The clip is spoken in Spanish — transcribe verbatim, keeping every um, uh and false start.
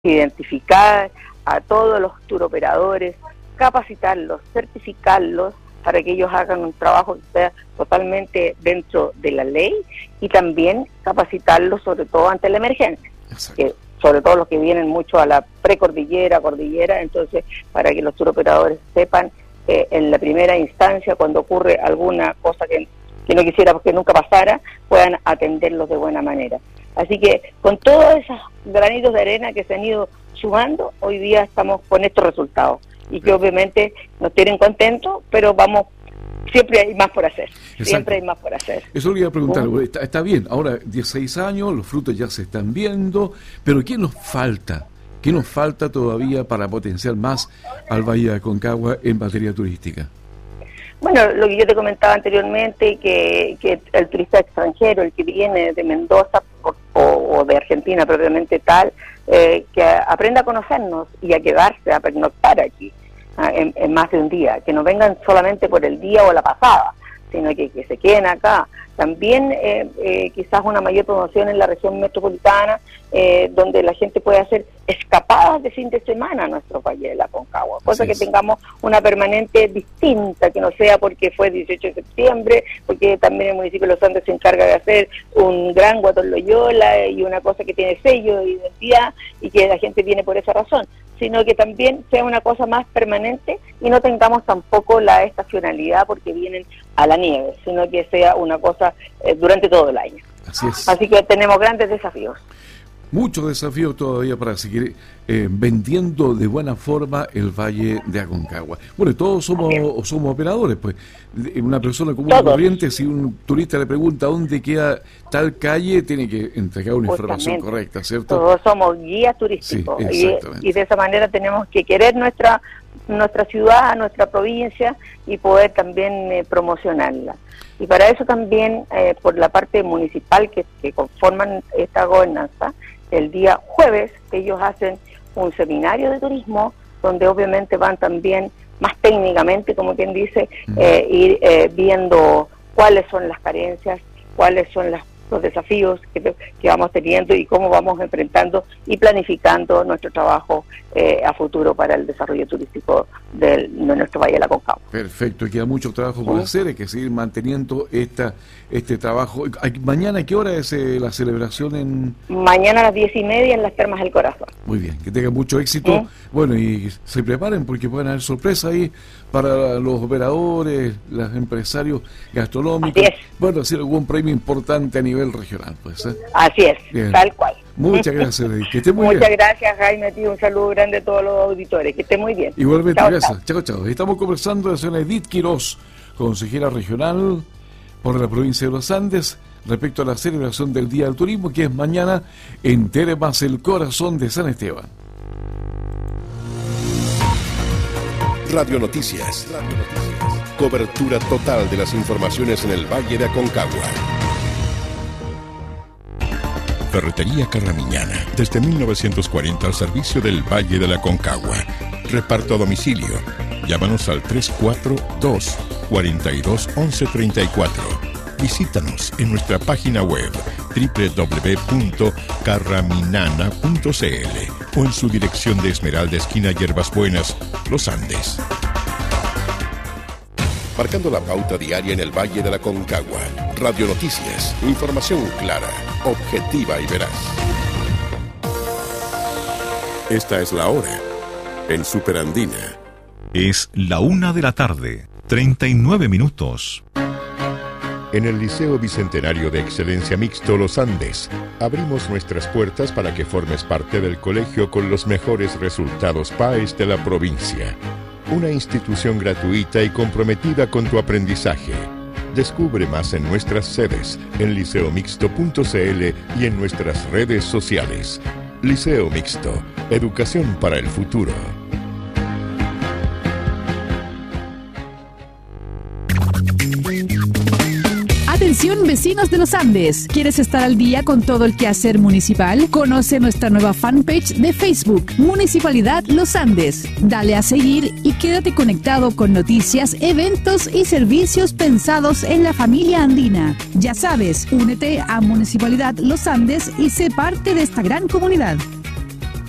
identificar a todos los turoperadores, capacitarlos, certificarlos para que ellos hagan un trabajo que sea totalmente dentro de la ley y también capacitarlos sobre todo ante la emergencia, que sobre todo los que vienen mucho a la precordillera, cordillera, entonces para que los turoperadores sepan eh, en la primera instancia cuando ocurre alguna cosa que, que no quisiera que nunca pasara, puedan atenderlos de buena manera. Así que con todos esos granitos de arena que se han ido sumando, hoy día estamos con estos resultados y que obviamente nos tienen contentos, pero vamos, siempre hay más por hacer. Exacto. Siempre hay más por hacer. Eso le iba a preguntar, uh-huh. está, está bien, ahora dieciséis años, los frutos ya se están viendo, pero ¿qué nos falta? ¿Qué nos falta todavía para potenciar más al Valle de Aconcagua en materia turística? Bueno, lo que yo te comentaba anteriormente, que, que el turista extranjero, el que viene de Mendoza o, o de Argentina propiamente tal, eh, que aprenda a conocernos y a quedarse, a pernoctar aquí ah, en, en más de un día, que no vengan solamente por el día o la pasada, sino que, que se queden acá. También eh, eh, quizás una mayor promoción en la región metropolitana, eh, donde la gente puede hacer escapadas de fin de semana a nuestro Valle de la Aconcagua, cosa que tengamos una permanente distinta, que no sea porque fue dieciocho de septiembre, porque también el municipio de Los Andes se encarga de hacer un gran Guatón Loyola y una cosa que tiene sello de identidad y que la gente viene por esa razón, sino que también sea una cosa más permanente y no tengamos tampoco la estacionalidad porque vienen a la nieve, sino que sea una cosa eh, durante todo el año. Así es. Así que tenemos grandes desafíos. Muchos desafíos todavía para seguir eh, vendiendo de buena forma el Valle de Aconcagua. Bueno, todos somos somos operadores, pues. Una persona común y corriente, si un turista le pregunta dónde queda tal calle, tiene que entregar una información correcta, ¿cierto? Todos somos guías turísticos, sí, y, y de esa manera tenemos que querer nuestra nuestra ciudad, nuestra provincia y poder también eh, promocionarla. Y para eso también, eh, por la parte municipal que, que conforman esta gobernanza, el día jueves ellos hacen un seminario de turismo donde obviamente van también más técnicamente, como quien dice, eh, ir eh, viendo cuáles son las carencias, cuáles son las, los desafíos que, que vamos teniendo y cómo vamos enfrentando y planificando nuestro trabajo eh, a futuro para el desarrollo turístico del, de nuestro Valle de la Aconcagua. Perfecto, queda mucho trabajo por ¿Sí? hacer, hay que seguir manteniendo esta este trabajo. ¿Mañana a qué hora es eh, la celebración? En Mañana a las diez y media en las Termas del Corazón. Muy bien, que tengan mucho éxito. ¿Sí? Bueno, y se preparen porque pueden haber sorpresas ahí para los operadores, los empresarios gastronómicos. Así es. Bueno, hacer algún premio importante a nivel regional, pues. ¿eh? Así es, bien. Tal cual. Muchas gracias, Edith. Que esté muy Muchas bien. Muchas gracias, Jaime, tío. Un saludo grande a todos los auditores. Que esté muy bien. Igualmente, chao, gracias. Chao, chao. Estamos conversando con la señora Edith Quiroz, consejera regional por la provincia de Los Andes, respecto a la celebración del Día del Turismo, que es mañana en Termas el Corazón de San Esteban. Radio Noticias. Radio Noticias. Cobertura total de las informaciones en el Valle de Aconcagua. Ferretería Carramiñana, desde mil novecientos cuarenta al servicio del Valle de la Aconcagua. Reparto a domicilio. Llámanos al tres cuatro dos, cuatro dos, once treinta y cuatro. Visítanos en nuestra página web doble u doble u doble u punto carraminana punto c l o en su dirección de Esmeralda, esquina Yerbas Buenas, Los Andes. Marcando la pauta diaria en el Valle de la Aconcagua. Radio Noticias, información clara, objetiva y veraz. Esta es la hora en Superandina. Es la una de la tarde, treinta y nueve minutos. En el Liceo Bicentenario de Excelencia Mixto Los Andes, abrimos nuestras puertas para que formes parte del colegio con los mejores resultados P A E S de la provincia. Una institución gratuita y comprometida con tu aprendizaje. Descubre más en nuestras sedes, en liceo mixto punto c l y en nuestras redes sociales. Liceo Mixto, educación para el futuro. Atención, vecinos de Los Andes. ¿Quieres estar al día con todo el quehacer municipal? Conoce nuestra nueva fanpage de Facebook, Municipalidad Los Andes. Dale a seguir y quédate conectado con noticias, eventos y servicios pensados en la familia andina. Ya sabes, únete a Municipalidad Los Andes y sé parte de esta gran comunidad.